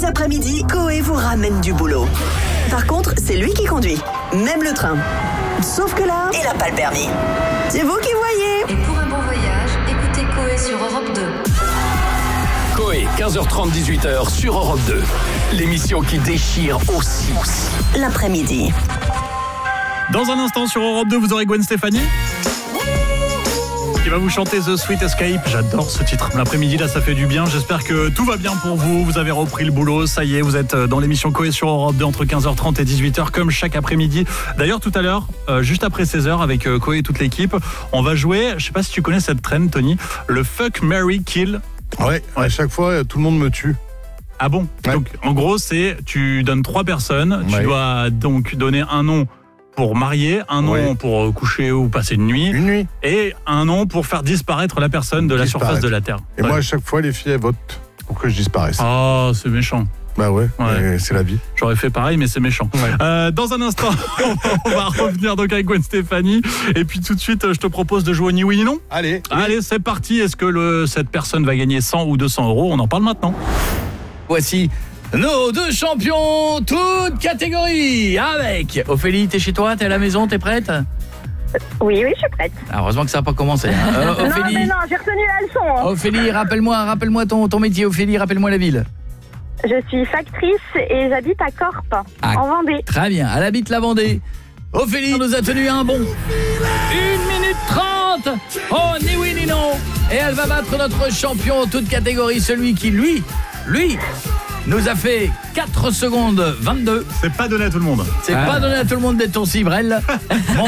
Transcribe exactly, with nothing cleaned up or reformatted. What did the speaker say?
l'après-midi, Coé vous ramène du boulot. Par contre, c'est lui qui conduit, même le train. Sauf que là, il n'a pas le permis. C'est vous qui voyez. Et pour un bon voyage, écoutez Coé sur Europe deux. Coé, quinze heures trente, dix-huit heures sur Europe deux. L'émission qui déchire aussi. L'après-midi. Dans un instant sur Europe deux, vous aurez Gwen Stefani qui va vous chanter The Sweet Escape. J'adore ce titre. L'après-midi, là, ça fait du bien. J'espère que tout va bien pour vous. Vous avez repris le boulot. Ça y est, vous êtes dans l'émission Coé sur Europe deux entre quinze heures trente et dix-huit heures, comme chaque après-midi. D'ailleurs, tout à l'heure, euh, juste après seize heures, avec euh, Coé et toute l'équipe, on va jouer, je sais pas si tu connais cette trend, Tony, le Fuck, Marry, Kill. Ouais, à chaque fois, tout le monde me tue. Ah bon? Ouais. Donc, en gros, c'est, tu donnes trois personnes. Ouais. Tu dois donc donner un nom pour marier, un nom Ouais. pour coucher ou passer une nuit, Une nuit. et un nom pour faire disparaître la personne de la Disparaître. surface de la Terre. Et Ouais. moi, à chaque fois, les filles, elles votent pour que je disparaisse. Oh, c'est méchant. Bah ouais, Ouais. mais c'est la vie. J'aurais fait pareil, mais c'est méchant. Ouais. Euh, dans un instant, on va revenir donc avec Gwen Stefani. Et puis tout de suite, je te propose de jouer au ni oui ni non. Allez. Allez, c'est parti. Est-ce que le, cette personne va gagner cent ou deux cents euros? On en parle maintenant. Voici nos deux champions, toutes catégories. Avec Ophélie, t'es chez toi, t'es à la maison, t'es prête? Oui, oui, je suis prête. Ah, heureusement que ça n'a pas commencé. hein. Euh, Non, mais Ophélie, non, j'ai retenu la leçon. hein. Ophélie, rappelle-moi, rappelle-moi ton, ton métier. Ophélie, rappelle-moi la ville. Je suis factrice et j'habite à Corp, Ah. en Vendée. Très bien, elle habite la Vendée. Ophélie nous a tenu un bon une minute trente. Oh, ni oui ni non. Et elle va battre notre champion, toute catégorie, celui qui, lui, lui, nous a fait quatre secondes vingt-deux. C'est pas donné à tout le monde. C'est Ah. pas donné à tout le monde d'être ton cibrel. Mon